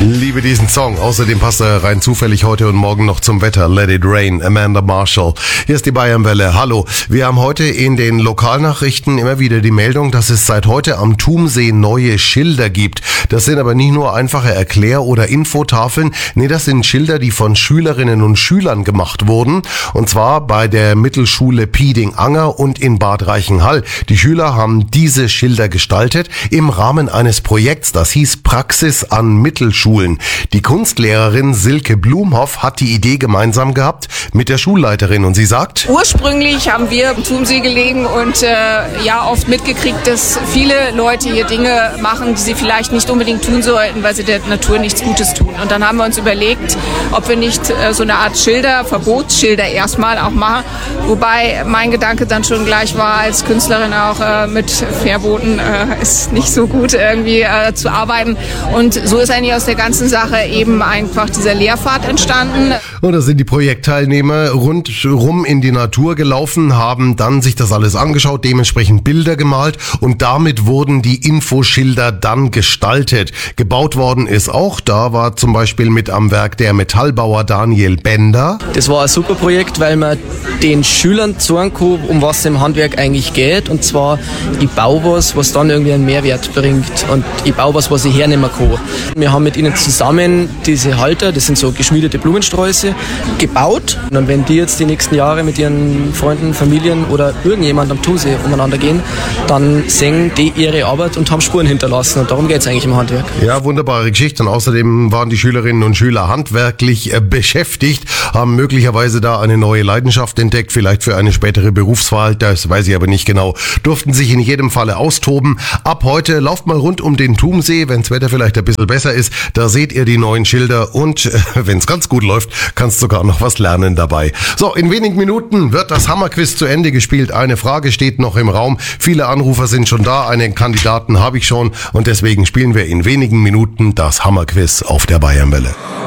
Liebe diesen Song. Außerdem passt er rein zufällig heute und morgen noch zum Wetter. Let It Rain, Amanda Marshall. Hier ist die Bayernwelle. Hallo. Wir haben heute in den Lokalnachrichten immer wieder die Meldung, dass es seit heute am Thumsee neue Schilder gibt. Das sind aber nicht nur einfache Erklär- oder Infotafeln. Nee, das sind Schilder, die von Schülerinnen und Schülern gemacht wurden. Und zwar bei der Mittelschule Pieding-Anger und in Bad Reichenhall. Die Schüler haben diese Schilder gestaltet im Rahmen eines Projekts, das hieß Praxis an Mittelschulen. Die Kunstlehrerin Silke Blumhoff hat die Idee gemeinsam gehabt mit der Schulleiterin und sie sagt: Ursprünglich haben wir am Thumsee gelegen und oft mitgekriegt, dass viele Leute hier Dinge machen, die sie vielleicht nicht unbedingt tun sollten, weil sie der Natur nichts Gutes tun. Und dann haben wir uns überlegt, ob wir nicht so eine Art Schilder, Verbotsschilder erstmal auch machen. Wobei mein Gedanke dann schon gleich war, als Künstlerin auch mit Verboten ist nicht so gut irgendwie zu arbeiten. Und so ist eigentlich aus der ganzen Sache eben einfach dieser Lehrpfad entstanden. Und da sind die Projektteilnehmer rundherum in die Natur gelaufen, haben dann sich das alles angeschaut, dementsprechend Bilder gemalt und damit wurden die Infoschilder dann gestaltet. Gebaut worden ist auch, da war zum Beispiel mit am Werk der Metallbauer Daniel Bender. Das war ein super Projekt, weil man den Schülern zeigen kann, um was es im Handwerk eigentlich geht. Und zwar, ich baue was dann irgendwie einen Mehrwert bringt und ich baue was ich hernehmen kann. Wir haben mit ihnen zusammen diese Halter, das sind so geschmiedete Blumensträuße, gebaut. Und dann, wenn die jetzt die nächsten Jahre mit ihren Freunden, Familien oder irgendjemand am Thumsee umeinander gehen, dann sehen die ihre Arbeit und haben Spuren hinterlassen. Und darum geht es eigentlich im Handwerk. Ja, wunderbare Geschichte. Und außerdem waren die Schülerinnen und Schüler handwerklich beschäftigt, haben möglicherweise da eine neue Leidenschaft entdeckt, vielleicht für eine spätere Berufswahl, das weiß ich aber nicht genau. Durften sich in jedem Falle austoben. Ab heute lauft mal rund um den Thumsee, wenns Wetter vielleicht ein bisschen besser ist. Da seht ihr die neuen Schilder und wenn's ganz gut läuft, kannst sogar noch was lernen dabei. So, in wenigen Minuten wird das Hammerquiz zu Ende gespielt. Eine Frage steht noch im Raum. Viele Anrufer sind schon da, einen Kandidaten habe ich schon und deswegen spielen wir in wenigen Minuten das Hammerquiz auf der Bayernwelle.